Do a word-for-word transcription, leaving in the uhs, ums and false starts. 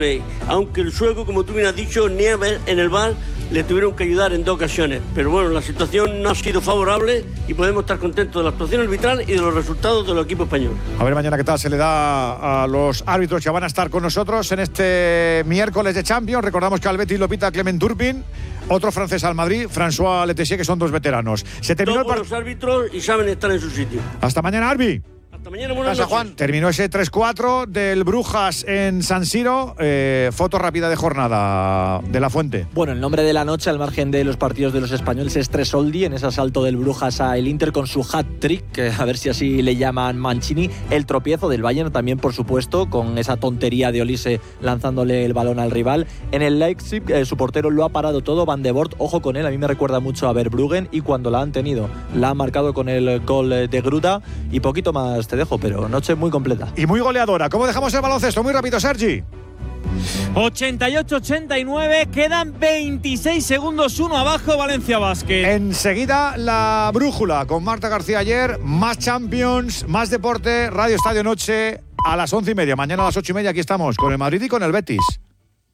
Aunque el sueco, como tú bien has dicho, Nieves en el V A R le tuvieron que ayudar en dos ocasiones. Pero bueno, la situación no ha sido favorable y podemos estar contentos de la actuación arbitral y de los resultados del equipo español. A ver mañana qué tal se le da a los árbitros que van a estar con nosotros en este miércoles de Champions. Recordamos que al Betis lo pita Clement Turpin, otro francés al Madrid, François Letessier, que son dos veteranos. Se terminó Dos el buenos árbitros y saben estar en su sitio. Hasta mañana, Arbi. Hasta mañana, buenas noches. Juan. Terminó ese tres cuatro del Brujas en San Siro. Eh, foto rápida de jornada de La Fuente. Bueno, el nombre de la noche, al margen de los partidos de los españoles, es Tresoldi en ese asalto del Brujas a el Inter con su hat-trick, a ver si así le llaman Mancini. El tropiezo del Bayern también, por supuesto, con esa tontería de Olise lanzándole el balón al rival. En el Leipzig, eh, su portero lo ha parado todo, Van de Boort, ojo con él, a mí me recuerda mucho a Verbruggen, y cuando la han tenido, la han marcado con el gol de Gruda, y poquito más te dejo, pero noche muy completa. Y muy goleadora. ¿Cómo dejamos el baloncesto? Muy rápido, Sergi. ochenta y ocho ochenta y nueve, quedan veintiséis segundos, uno abajo, Valencia Basket. Enseguida la brújula con Marta García ayer, más Champions, más deporte, Radio Estadio Noche a las once y media. Mañana a las ocho y media aquí estamos con el Madrid y con el Betis.